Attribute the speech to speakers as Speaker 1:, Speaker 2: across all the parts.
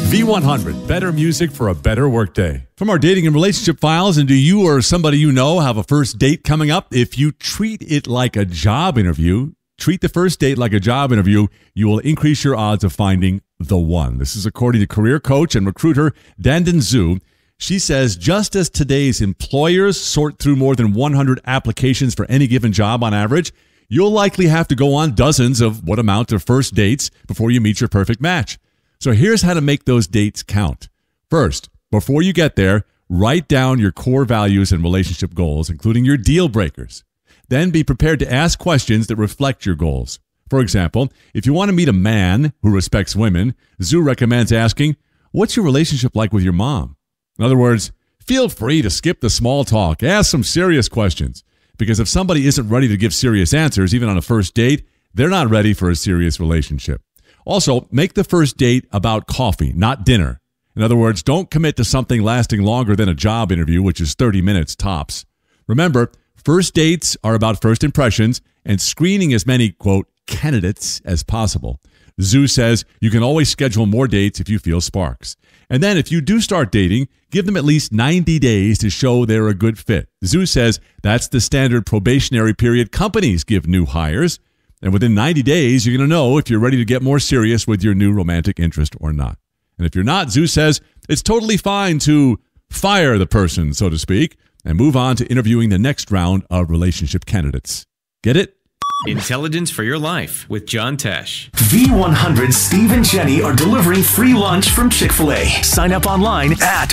Speaker 1: V100, better music for a better workday. From our dating and relationship files, and do you or somebody you know have a first date coming up? If you treat it like a job interview, treat the first date like a job interview, you will increase your odds of finding the one. This is according to career coach and recruiter Dandan Zhu. She says, just as today's employers sort through more than 100 applications for any given job on average, you'll likely have to go on dozens of what amount of first dates before you meet your perfect match. So here's how to make those dates count. First, before you get there, write down your core values and relationship goals, including your deal breakers. Then be prepared to ask questions that reflect your goals. For example, if you want to meet a man who respects women, Zhu recommends asking, what's your relationship like with your mom? In other words, feel free to skip the small talk. Ask some serious questions. Because if somebody isn't ready to give serious answers, even on a first date, they're not ready for a serious relationship. Also, make the first date about coffee, not dinner. In other words, don't commit to something lasting longer than a job interview, which is 30 minutes tops. Remember, first dates are about first impressions and screening as many, quote, candidates as possible. Zhu says you can always schedule more dates if you feel sparks. And then if you do start dating, give them at least 90 days to show they're a good fit. Zhu says that's the standard probationary period companies give new hires. And within 90 days, you're going to know if you're ready to get more serious with your new romantic interest or not. And if you're not, Zhu says it's totally fine to fire the person, so to speak, and move on to interviewing the next round of relationship candidates. Get it?
Speaker 2: Intelligence for your life with John Tesh.
Speaker 3: V100 Steve and Jenny are delivering free lunch from Chick-fil-A. Sign up online at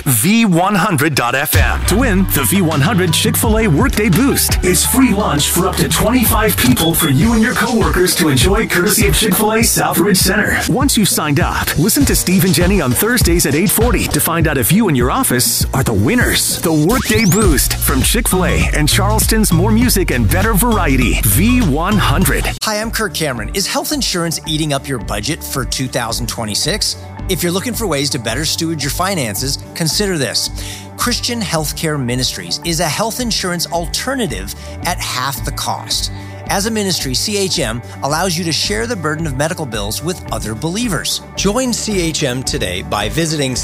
Speaker 3: V100.fm to win the V100 Chick-fil-A Workday Boost. It's free lunch for up to 25 people for you and your coworkers to enjoy courtesy of Chick-fil-A Southridge Center. Once you've signed up, listen to Steve and Jenny on Thursdays at 8:40 to find out if you and your office are the winners. The Workday Boost from Chick-fil-A and Charleston's more music and better variety. V100.
Speaker 4: Hi, I'm Kirk Cameron. Is health insurance eating up your budget for 2026? If you're looking for ways to better steward your finances, consider this. Christian Healthcare Ministries is a health insurance alternative at half the cost. As a ministry, CHM allows you to share the burden of medical bills with other believers. Join CHM today by visiting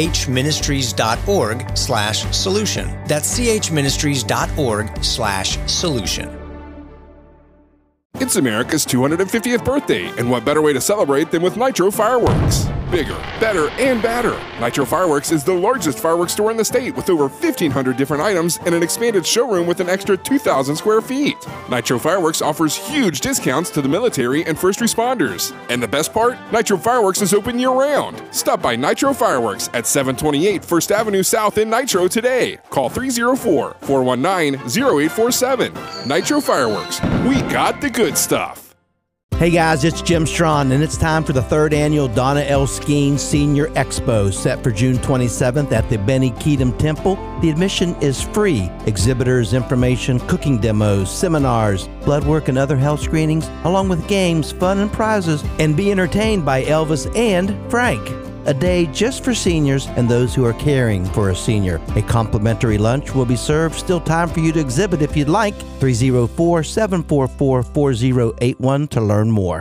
Speaker 4: chministries.org/solution. That's chministries.org/solution.
Speaker 5: It's America's 250th birthday, and what better way to celebrate than with Nitro Fireworks? Bigger, better, and badder. Nitro Fireworks is the largest fireworks store in the state with over 1,500 different items and an expanded showroom with an extra 2,000 square feet. Nitro Fireworks offers huge discounts to the military and first responders. And the best part? Nitro Fireworks is open year-round. Stop by Nitro Fireworks at 728 First Avenue South in Nitro today. Call 304-419-0847. Nitro Fireworks. We got the good stuff.
Speaker 6: Hey guys, it's Jim Strawn, and it's time for the 3rd annual Donna L. Skeen Senior Expo, set for June 27th at the Benny Keatum Temple. The admission is free. Exhibitors, information, cooking demos, seminars, blood work, and other health screenings, along with games, fun, and prizes, and be entertained by Elvis and Frank. A day just for seniors and those who are caring for a senior. A complimentary lunch will be served. Still time for you to exhibit if you'd like. 304-744-4081 to learn more.